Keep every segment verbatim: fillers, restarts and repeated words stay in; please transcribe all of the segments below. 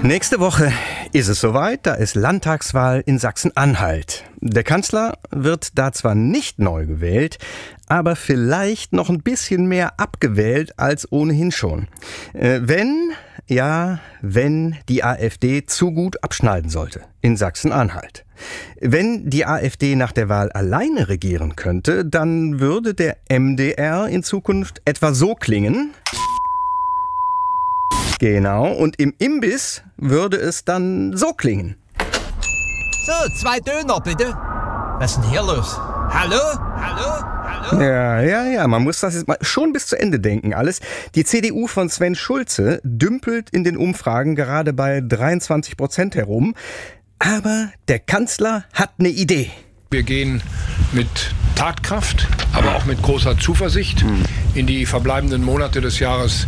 Nächste Woche ist es soweit, da ist Landtagswahl in Sachsen-Anhalt. Der Kanzler wird da zwar nicht neu gewählt, aber vielleicht noch ein bisschen mehr abgewählt als ohnehin schon. Äh, wenn, ja, wenn die AfD zu gut abschneiden sollte in Sachsen-Anhalt. Wenn die AfD nach der Wahl alleine regieren könnte, dann würde der M D R in Zukunft etwa so klingen. Genau, und im Imbiss würde es dann so klingen. So, zwei Döner bitte. Was ist denn hier los? Hallo? Hallo? Hallo? Ja, ja, ja, man muss das jetzt mal schon bis zu Ende denken alles. Die C D U von Sven Schulze dümpelt in den Umfragen gerade bei dreiundzwanzig Prozent herum. Aber der Kanzler hat eine Idee. Wir gehen mit Tatkraft, aber auch mit großer Zuversicht in die verbleibenden Monate des Jahres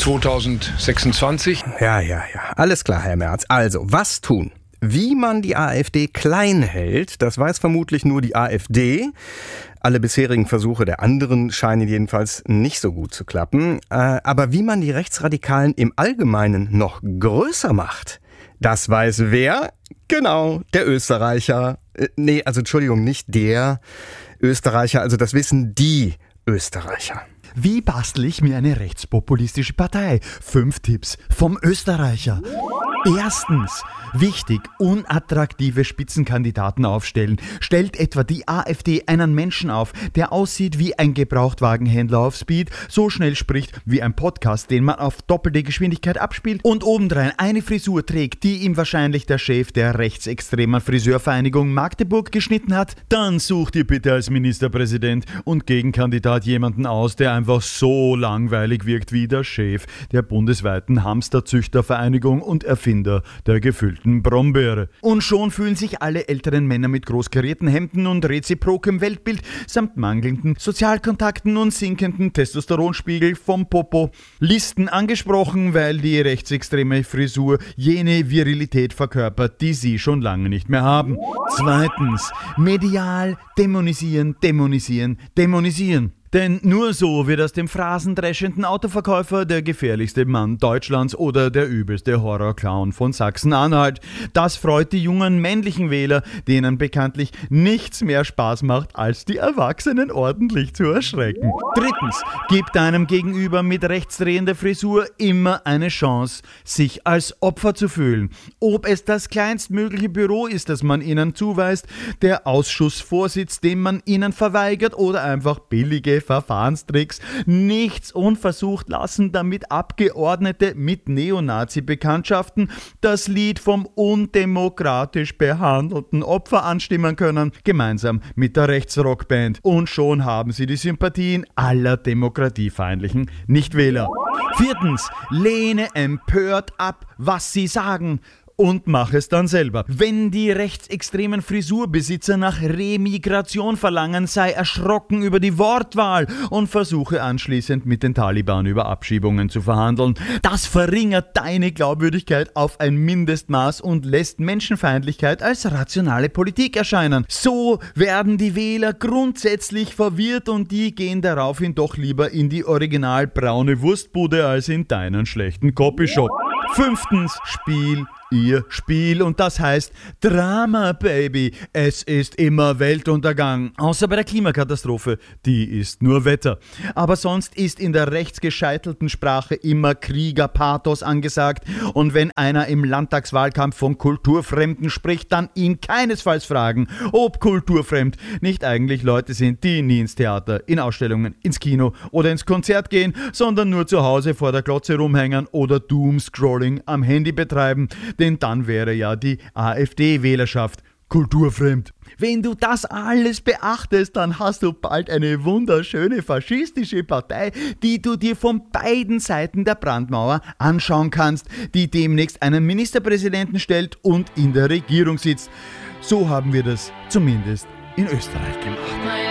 zweitausendsechsundzwanzig. Ja, ja, ja, alles klar, Herr Merz. Also, was tun? Wie man die AfD klein hält, das weiß vermutlich nur die AfD. Alle bisherigen Versuche der anderen scheinen jedenfalls nicht so gut zu klappen. Aber wie man die Rechtsradikalen im Allgemeinen noch größer macht, das weiß wer? Genau, der Österreicher. Äh, nee, also Entschuldigung, nicht der Österreicher, also das wissen die Österreicher. Wie bastel ich mir eine rechtspopulistische Partei? Fünf Tipps vom Österreicher. Erstens, wichtig, unattraktive Spitzenkandidaten aufstellen. Stellt etwa die AfD einen Menschen auf, der aussieht wie ein Gebrauchtwagenhändler auf Speed, so schnell spricht wie ein Podcast, den man auf doppelte Geschwindigkeit abspielt und obendrein eine Frisur trägt, die ihm wahrscheinlich der Chef der rechtsextremen Friseurvereinigung Magdeburg geschnitten hat, dann sucht ihr bitte als Ministerpräsident und Gegenkandidat jemanden aus, der einfach so langweilig wirkt wie der Chef der bundesweiten Hamsterzüchtervereinigung und Erfinder der gefüllten Brombeere. Und schon fühlen sich alle älteren Männer mit großkarierten Hemden und reziprokem Weltbild samt mangelnden Sozialkontakten und sinkenden Testosteronspiegel vom Popo Listen angesprochen, weil die rechtsextreme Frisur jene Virilität verkörpert, die sie schon lange nicht mehr haben. Zweitens, medial dämonisieren, dämonisieren, dämonisieren. Denn nur so wird aus dem phrasendreschenden Autoverkäufer der gefährlichste Mann Deutschlands oder der übelste Horrorclown von Sachsen-Anhalt. Das freut die jungen männlichen Wähler, denen bekanntlich nichts mehr Spaß macht, als die Erwachsenen ordentlich zu erschrecken. Drittens, gibt deinem Gegenüber mit rechtsdrehender Frisur immer eine Chance, sich als Opfer zu fühlen. Ob es das kleinstmögliche Büro ist, das man ihnen zuweist, der Ausschussvorsitz, den man ihnen verweigert oder einfach billige Verfahrenstricks, nichts unversucht lassen, damit Abgeordnete mit Neonazi-Bekanntschaften das Lied vom undemokratisch behandelten Opfer anstimmen können, gemeinsam mit der Rechtsrockband. Und schon haben sie die Sympathien aller demokratiefeindlichen Nichtwähler. Viertens, lehne empört ab, was sie sagen. Und mach es dann selber. Wenn die rechtsextremen Frisurbesitzer nach Remigration verlangen, sei erschrocken über die Wortwahl und versuche anschließend mit den Taliban über Abschiebungen zu verhandeln. Das verringert deine Glaubwürdigkeit auf ein Mindestmaß und lässt Menschenfeindlichkeit als rationale Politik erscheinen. So werden die Wähler grundsätzlich verwirrt und die gehen daraufhin doch lieber in die original braune Wurstbude als in deinen schlechten Copyshop. Fünftens, Spiel ihr Spiel und das heißt Drama, Baby. Es ist immer Weltuntergang. Außer bei der Klimakatastrophe, die ist nur Wetter. Aber sonst ist in der rechtsgescheitelten Sprache immer Kriegerpathos angesagt und wenn einer im Landtagswahlkampf von Kulturfremden spricht, dann ihn keinesfalls fragen, ob kulturfremd nicht eigentlich Leute sind, die nie ins Theater, in Ausstellungen, ins Kino oder ins Konzert gehen, sondern nur zu Hause vor der Glotze rumhängen oder Doomscrolling am Handy betreiben. Denn dann wäre ja die AfD-Wählerschaft kulturfremd. Wenn du das alles beachtest, dann hast du bald eine wunderschöne faschistische Partei, die du dir von beiden Seiten der Brandmauer anschauen kannst, die demnächst einen Ministerpräsidenten stellt und in der Regierung sitzt. So haben wir das zumindest in Österreich gemacht.